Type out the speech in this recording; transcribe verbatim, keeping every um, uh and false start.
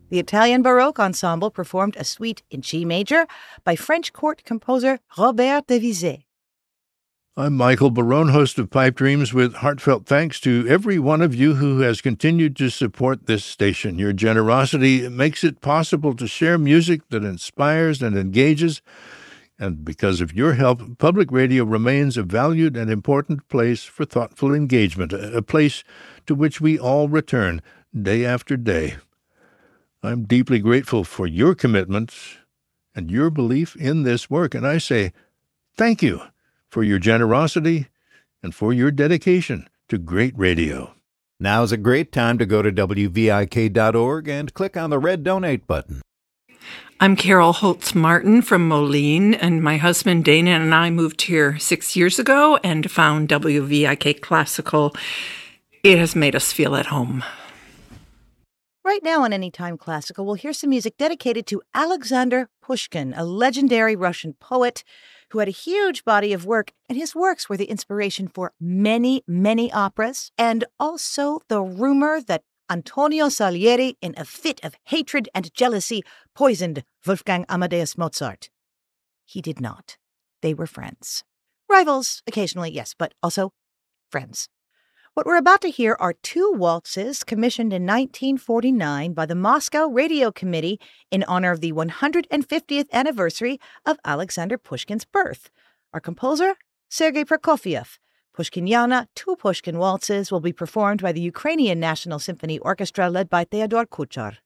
The Italian Baroque Ensemble performed a suite in G major by French court composer Robert de Vizet. I'm Michael Barone, host of Pipe Dreams, with heartfelt thanks to every one of you who has continued to support this station. Your generosity makes it possible to share music that inspires and engages, and because of your help, public radio remains a valued and important place for thoughtful engagement, a place to which we all return day after day. I'm deeply grateful for your commitment and your belief in this work, and I say thank you for your generosity and for your dedication to great radio. Now's a great time to go to W V I K dot org and click on the red donate button. I'm Carol Holtz Martin from Moline, and my husband Dana and I moved here six years ago and found W V I K Classical. It has made us feel at home. Right now on Anytime Classical, we'll hear some music dedicated to Alexander Pushkin, a legendary Russian poet who had a huge body of work, and his works were the inspiration for many, many operas, and also the rumor that Antonio Salieri, in a fit of hatred and jealousy, poisoned Wolfgang Amadeus Mozart. He did not. They were friends. Rivals, occasionally, yes, but also friends. What we're about to hear are two waltzes commissioned in nineteen forty-nine by the Moscow Radio Committee in honor of the one hundred fiftieth anniversary of Alexander Pushkin's birth. Our composer, Sergei Prokofiev. Pushkinyana, two Pushkin waltzes, will be performed by the Ukrainian National Symphony Orchestra led by Theodor Kuchar.